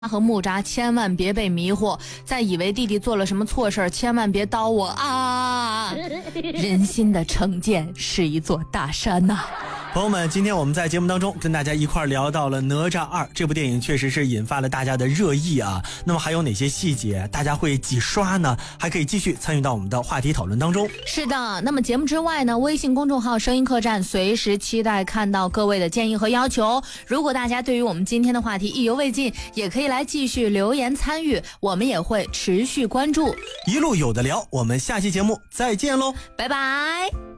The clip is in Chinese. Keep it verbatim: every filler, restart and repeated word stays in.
和木扎千万别被迷惑，再以为弟弟做了什么错事儿，千万别叨我啊！人心的成见是一座大山呐、啊。 朋友们，今天我们在节目当中跟大家一块聊到了《哪吒二》这部电影，确实是引发了大家的热议啊。那么还有哪些细节大家会几刷呢？还可以继续参与到我们的话题讨论当中。 是的，那么节目之外呢，微信公众号声音客栈随时期待看到各位的建议和要求。如果大家对于我们今天的话题意犹未尽，也可以来继续留言参与，我们也会持续关注。 一路有的聊，我们下期节目再见喽， 拜拜。